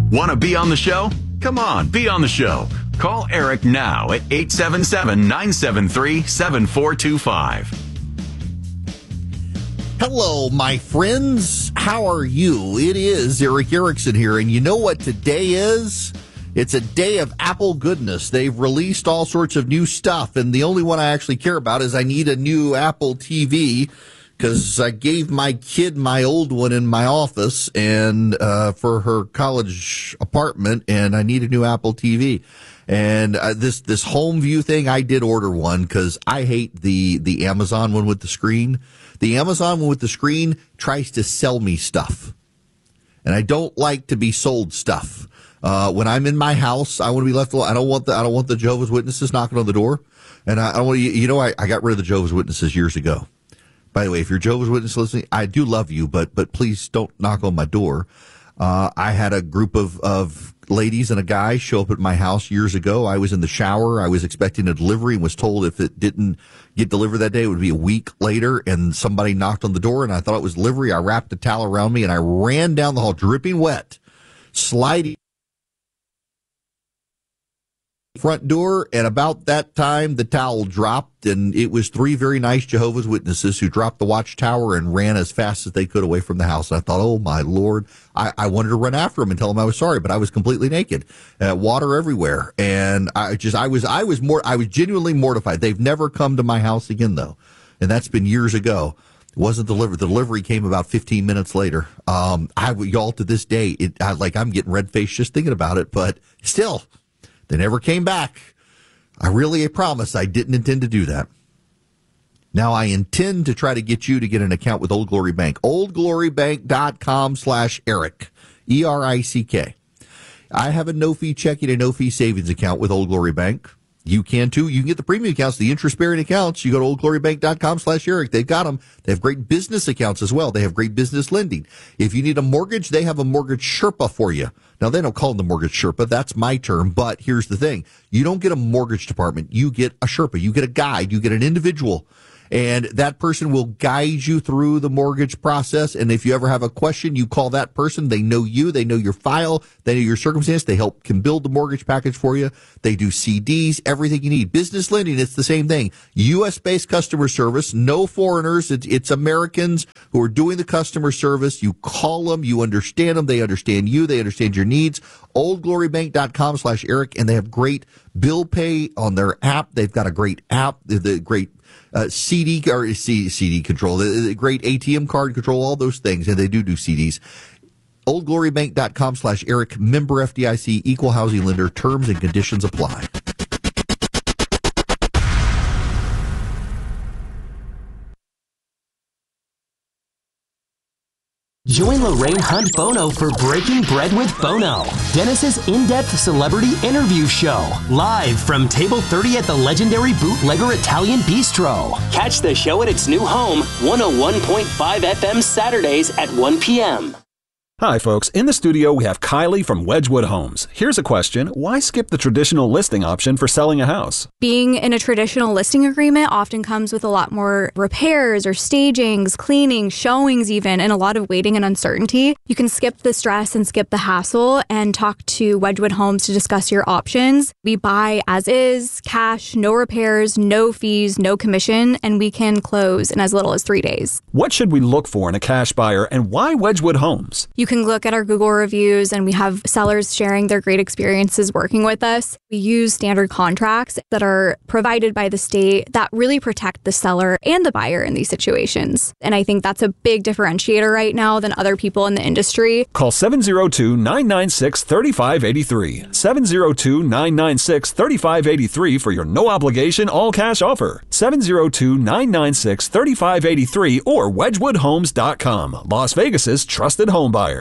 Want to be on the show? Come on, be on the show. Call Eric now at 877-973-7425. Hello, my friends. How are you? It is Eric Erickson here, and you know what today is? It's a day of Apple goodness. They've released all sorts of new stuff, and the only one I actually care about is I need a new Apple TV because I gave my kid my old one in my office and for her college apartment, and I need a new Apple TV. And this home view thing, I did order one because I hate the Amazon one with the screen. The Amazon one with the screen tries to sell me stuff, and I don't like to be sold stuff. When I'm in my house, I want to be left alone. I don't want the Jehovah's Witnesses knocking on the door, and I don't want to. I got rid of the Jehovah's Witnesses years ago. By the way, if you're Jehovah's Witness listening, I do love you, but please don't knock on my door. I had a group of ladies and a guy show up at my house years ago. I was in the shower. I was expecting a delivery and was told if it didn't get delivered that day, it would be a week later. And somebody knocked on the door, and I thought it was delivery. I wrapped a towel around me, and I ran down the hall, dripping wet, sliding front door, and about that time the towel dropped, and it was three very nice Jehovah's Witnesses who dropped the watchtower and ran as fast as they could away from the house. And I thought, oh my Lord, I wanted to run after them and tell them I was sorry, but I was completely naked, water everywhere, and I was genuinely mortified. They've never come to my house again though, and that's been years ago. It wasn't delivered. The delivery came about 15 minutes later. Y'all, to this day, I'm getting red faced just thinking about it, but still. They never came back. I promise I didn't intend to do that. Now I intend to try to get you to get an account with Old Glory Bank. OldGloryBank.com/Eric. ERICK. I have a no-fee checking and no-fee savings account with Old Glory Bank. You can too. You can get the premium accounts, the interest-bearing accounts. You go to oldglorybank.com/Eric. They've got them. They have great business accounts as well. They have great business lending. If you need a mortgage, they have a mortgage Sherpa for you. Now, they don't call them the mortgage Sherpa. That's my term. But here's the thing. You don't get a mortgage department. You get a Sherpa. You get a guide. You get an individual. And that person will guide you through the mortgage process. And if you ever have a question, you call that person. They know you. They know your file. They know your circumstance. They can build the mortgage package for you. They do CDs, everything you need. Business lending, it's the same thing. U.S.-based customer service, no foreigners. It's Americans who are doing the customer service. You call them. You understand them. They understand you. They understand your needs. OldGloryBank.com/Eric. And they have great bill pay on their app. They've got a great app. The great CD control, the great ATM card control, all those things, and they do CDs. OldGloryBank.com/Eric, member FDIC, equal housing lender. Terms and conditions apply. Join Lorraine Hunt Bono for Breaking Bread with Bono, Dennis's in-depth celebrity interview show, live from Table 30 at the legendary Bootlegger Italian Bistro. Catch the show at its new home, 101.5 FM Saturdays at 1 p.m. Hi, folks. In the studio, we have Kylie from Wedgwood Homes. Here's a question. Why skip the traditional listing option for selling a house? Being in a traditional listing agreement often comes with a lot more repairs or stagings, cleaning, showings even, and a lot of waiting and uncertainty. You can skip the stress and skip the hassle and talk to Wedgwood Homes to discuss your options. We buy as is, cash, no repairs, no fees, no commission, and we can close in as little as 3 days. What should we look for in a cash buyer, and why Wedgwood Homes? You can look at our Google reviews, and we have sellers sharing their great experiences working with us. We use standard contracts that are provided by the state that really protect the seller and the buyer in these situations. And I think that's a big differentiator right now than other people in the industry. Call 702-996-3583. 702-996-3583 for your no-obligation all-cash offer. 702-996-3583 or WedgwoodHomes.com, Las Vegas's trusted home buyer.